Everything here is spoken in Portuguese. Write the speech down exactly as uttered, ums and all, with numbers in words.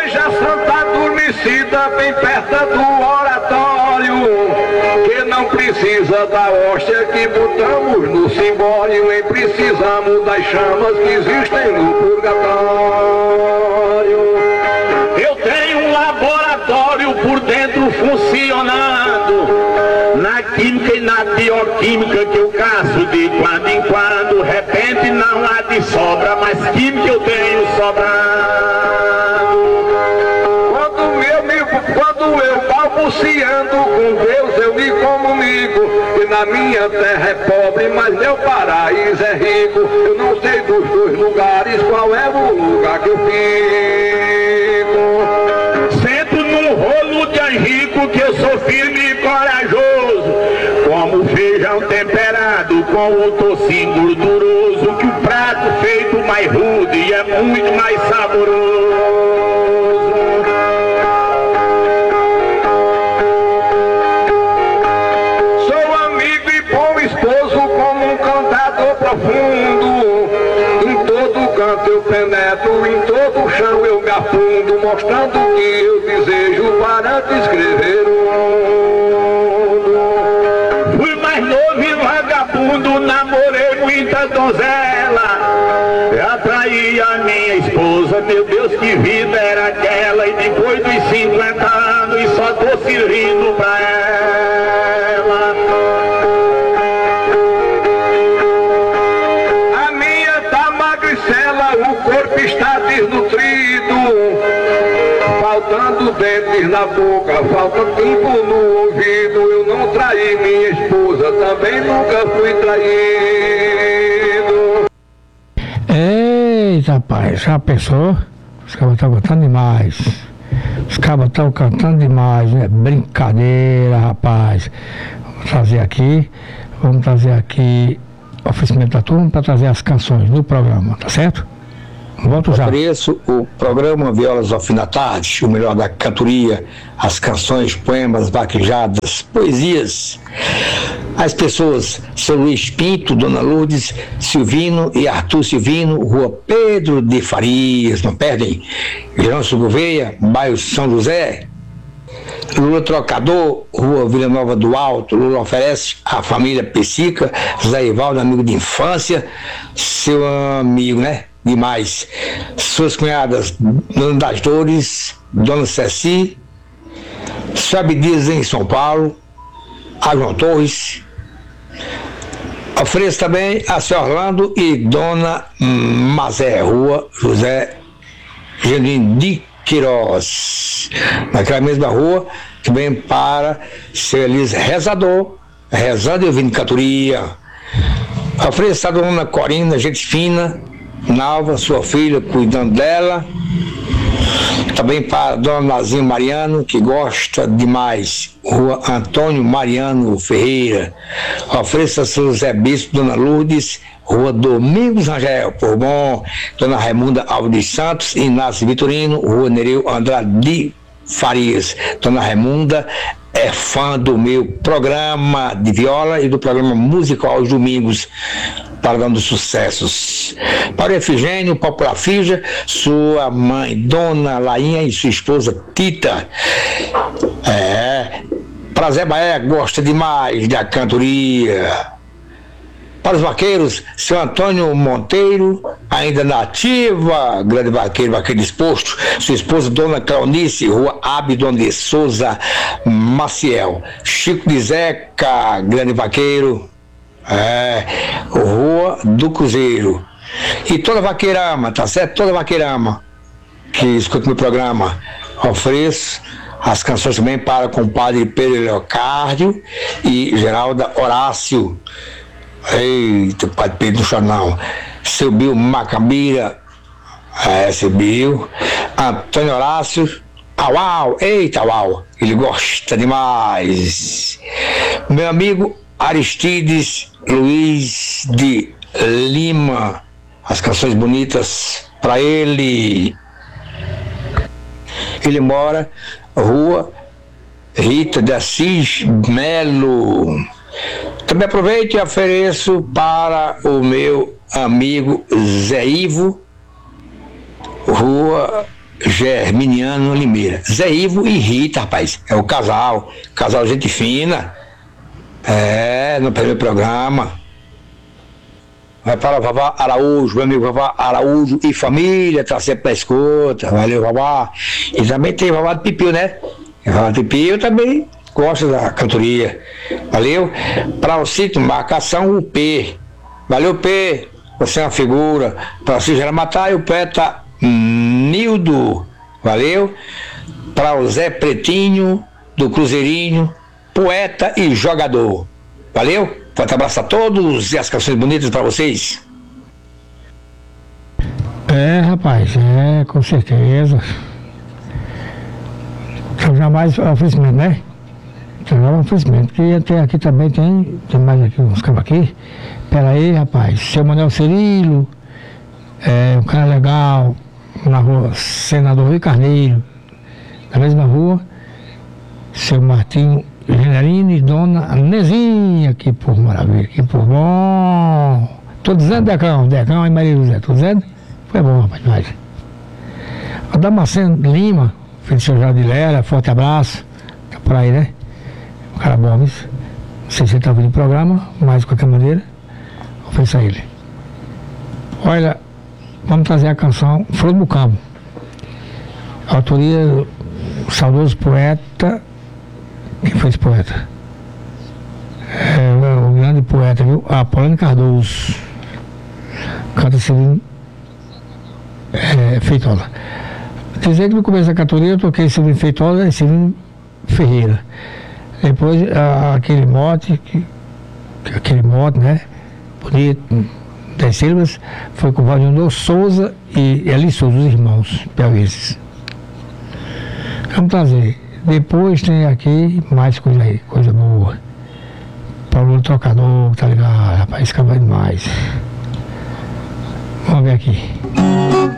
veja a santa adormecida bem perto do oratório, que não precisa da hóstia que botamos no cimbório, nem precisamos das chamas que existem no purgatório. Eu tenho um laboratório por dentro funcionando, na química e na bioquímica que eu caço de quando em quando. Repente não há de sobra, mas química eu tenho sobrando. Quando eu, me, quando eu balbuciando com Deus eu me comunico, e na minha terra é pobre, mas meu paraíso é rico. Eu não sei dos dois lugares qual é o lugar que eu fico. Sento num rolo de angico que eu sou firme e corajoso, como feijão temperado com o tocinho gorduroso, que o prato feito mais rude e é muito mais saboroso. Sou amigo e bom esposo como um cantador profundo, em todo canto eu penetro, em todo chão eu me afundo, mostrando o que eu desejo para descrever o mundo. Fui mais novo e vagabundo, namorei muita donzela, atraí a minha esposa, meu Deus, que vida era aquela, e depois dos cinquenta anos, e só tô servindo pra ela. A minha tá magricela, o corpo está desnutrido, faltando dentes na boca, falta tempo no ouvido. Eu não traí minha esposa, também nunca fui traído. Eita, rapaz, já pensou? Os cabos estão cantando demais. Os cabos estão cantando demais, é brincadeira, rapaz. Vamos trazer aqui, vamos trazer aqui o oferecimento da turma para trazer as canções do programa, tá certo? Volto já. Ofereço o programa Violas ao Fim da Tarde, o melhor da cantoria, as canções, poemas, vaquejadas, poesias. As pessoas, seu Luiz Pinto, Dona Lourdes Silvino e Arthur Silvino, Rua Pedro de Farias, não perdem. Gelâncio Gouveia, bairro São José. Lula Trocador, Rua Vila Nova do Alto. Lula oferece a família Pessica, José Ivaldo, amigo de infância, seu amigo, né? Demais. Suas cunhadas, Dona das Dores, Dona Ceci, Sabe Dias em São Paulo, a João Torres. Ofereço também a Seu Orlando e Dona Mazé, Rua José Genuíno de Queiroz. Naquela mesma rua, também para Seu Elis Rezador, rezando e ouvindo cantoria. Ofereço a Dona Corina, gente fina, Nalva, sua filha, cuidando dela. Também para Dona Nazinha Mariano, que gosta demais, Rua Antônio Mariano Ferreira. Ofereça a seu Zé Bispo, Dona Lourdes, Rua Domingos Rangel, por bom, Dona Raimunda Alves Santos, Inácio Vitorino, Rua Nereu Andrade de Farias. Dona Raimunda é fã do meu programa de viola e do programa musical aos domingos, para dando sucessos. Para o Efigênio Popular Fija, sua mãe, Dona Lainha, e sua esposa, Tita. É, para Zé Baé, gosta demais da cantoria. Para os vaqueiros, seu Antônio Monteiro, ainda nativa, grande vaqueiro, vaqueiro disposto. Sua esposa, Dona Claunice, Rua Abdon de Souza Maciel. Chico de Zeca, grande vaqueiro, é, Rua do Cruzeiro. E toda vaqueirama, tá certo? Toda vaqueirama que escuta meu programa, ofereço as canções também para o compadre Pedro Leocárdio e Geralda Horácio. Eita, Padre Pedro do Chanão. Seu Bill Macambira, é, seu Bill. Antônio Horácio, au, au, eita, au, ele gosta demais. Meu amigo Aristides Luiz de Lima, as canções bonitas para ele. Ele mora Rua Rita de Assis Melo. Também aproveito e ofereço para o meu amigo Zé Ivo, Rua Germiniano Limeira. Zé Ivo e Rita, rapaz. É o casal. Casal gente fina. É, no primeiro programa. Vai para o Vavá Araújo, meu amigo Vavá Araújo e família, tá sempre na escuta. Valeu, Vavá. E também tem Vavá de Pipio, né? Vavá de Pipio também gosta da cantoria. Valeu? Para o sítio Marcação, o P. Valeu, P. Você é uma figura. Para o Cisne Matar e o poeta Nildo. Valeu? Para o Zé Pretinho, do Cruzeirinho, poeta e jogador. Valeu? Forte abraço a todos e as canções bonitas para vocês. É, rapaz, é, com certeza. São jamais oferecimento, né? São jamais oferecimento. Porque tem aqui também, tem, tem mais aqui, uns caras aqui. Pera aí, rapaz, seu Manuel Cirilo, é um cara legal, na rua Senador Rui Carneiro, na mesma rua, seu Martinho Generino e dona Nezinha, que por maravilha, que por bom. Tô dizendo, Decão, Decão e Maria José, tô dizendo? Foi bom, rapaz, demais. A Damasceno Lima, filho do seu Jardim Lela, forte abraço, tá por aí, né? Um cara bom, isso. Não sei se ele tá ouvindo o programa, mas de qualquer maneira, ofereço a ele. Olha, vamos trazer a canção Flor do Campo. A autoria do saudoso poeta. Quem foi esse poeta? É o grande poeta, viu? Apolônio Cardoso. Canta Silvino é, Feitosa. Dizer que no começo da cantoria eu toquei Silvino Feitosa e Silvino Ferreira. Depois a, aquele mote, que, aquele mote, né? Bonito, dez sílabas, foi com o Valdinor Souza e Eli Souza, os irmãos piauienses. Vamos trazer. Depois tem aqui mais coisa aí, coisa boa. Paulo Trocador, tá ligado? Rapaz, esse cara vai demais.